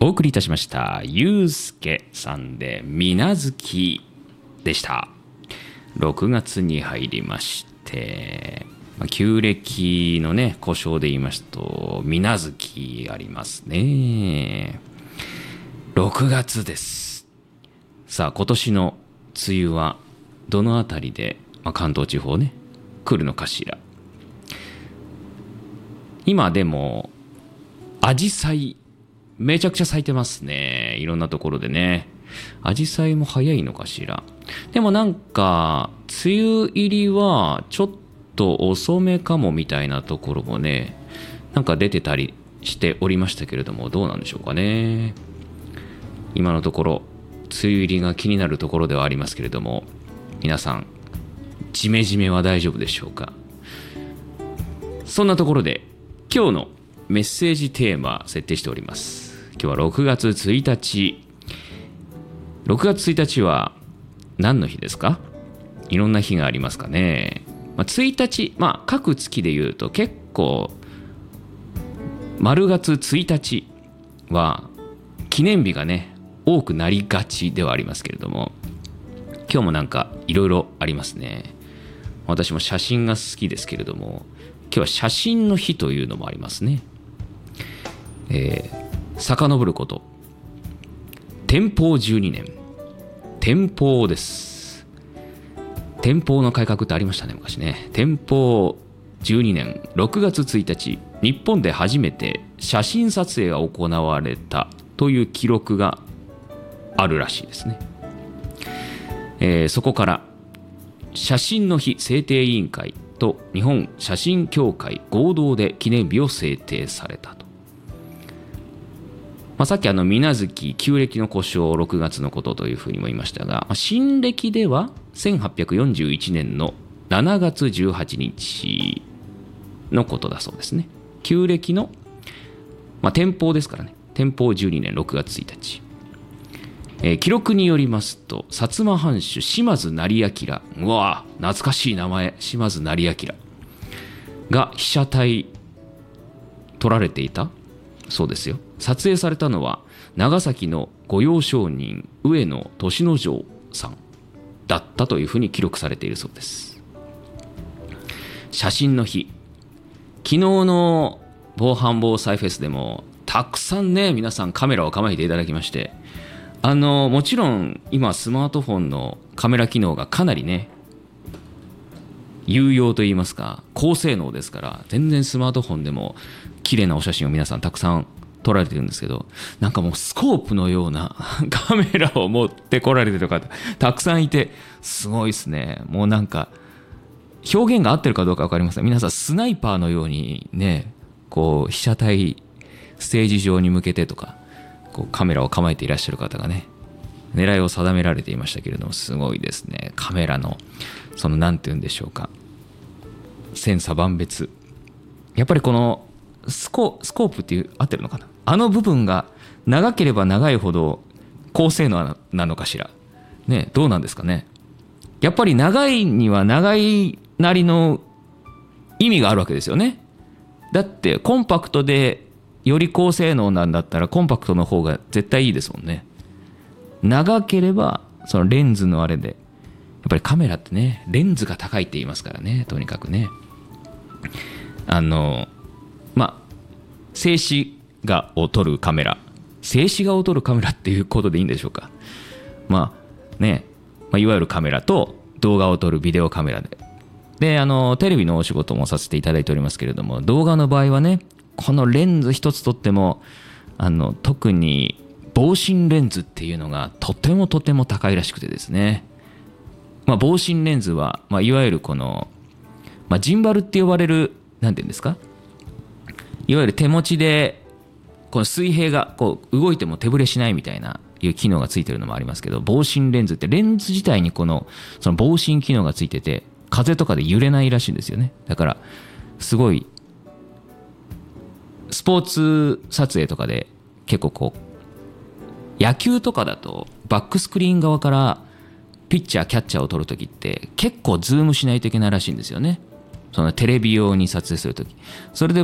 お送りいたしましたゆうすけさんでみなづきでした。6月に入りまして、旧暦のね故障で言いますとみなづきありますね。6月です。さあ今年の梅雨はどのあたりで、関東地方ね来るのかしら。今でもアジサイめちゃくちゃ咲いてますね。いろんなところでね。アジサイも早いのかしら。でもなんか梅雨入りはちょっと遅めかもみたいなところもねなんか出てたりしておりましたけれども、どうなんでしょうかね。今のところ梅雨入りが気になるところではありますけれども、皆さんジメジメは大丈夫でしょうか。そんなところで今日のメッセージテーマ設定しております。今日は6月1日。6月1日は何の日ですか？いろんな日がありますかね。1日、各月で言うと結構丸月1日は記念日がね多くなりがちではありますけれども、今日もなんかいろいろありますね。私も写真が好きですけれども、今日は写真の日というのもありますね。遡ること天保12年、天保です。天保の改革ってありましたね昔ね。天保12年6月1日、日本で初めて写真撮影が行われたという記録があるらしいですね。そこから写真の日制定委員会と日本写真協会合同で記念日を制定されたと。さっきみなづき旧暦の故障6月のことというふうにも言いましたが、新暦では1841年の7月18日のことだそうですね。旧暦の、天保ですからね。天保12年6月1日、記録によりますと薩摩藩主島津斉彬、うわ懐かしい名前、島津斉彬が被写体撮られていたそうですよ。撮影されたのは長崎の御用商人上野俊之丞さんだったというふうに記録されているそうです。写真の日、昨日の防犯防災フェスでもたくさんね皆さんカメラを構えていただきまして、もちろん今スマートフォンのカメラ機能がかなりね有用といいますか高性能ですから、全然スマートフォンでも綺麗なお写真を皆さんたくさん撮られてるんですけど、なんかもうスコープのようなカメラを持ってこられてる方たくさんいてすごいですね。もうなんか表現が合ってるかどうか分かりません。皆さんスナイパーのようにねこう被写体ステージ上に向けてとかこうカメラを構えていらっしゃる方がね狙いを定められていましたけれども、すごいですね。カメラのそのなんて言うんでしょうか、千差万別、やっぱりこのスコープっていう合ってるのかな、部分が長ければ長いほど高性能なのかしらね。どうなんですかね。やっぱり長いには長いなりの意味があるわけですよね。だってコンパクトでより高性能なんだったらコンパクトの方が絶対いいですもんね。長ければそのレンズのあれで、やっぱりカメラってねレンズが高いって言いますからね。とにかくね静止画を撮るカメラ、静止画を撮るカメラっていうことでいいんでしょうか。いわゆるカメラと動画を撮るビデオカメラでテレビのお仕事もさせていただいておりますけれども、動画の場合はねこのレンズ一つ撮っても特に防振レンズっていうのがとても高いらしくてですね、防振レンズは、いわゆるこの、ジンバルって呼ばれるなんていうんですか、いわゆる手持ちでこの水平がこう動いても手ぶれしないみたいないう機能がついてるのもありますけど、防振レンズってレンズ自体にその防振機能がついてて風とかで揺れないらしいんですよね。だからすごいスポーツ撮影とかで結構こう野球とかだとバックスクリーン側からピッチャーキャッチャーを撮るときって結構ズームしないといけないらしいんですよね。そのテレビ用に撮影するとき。それで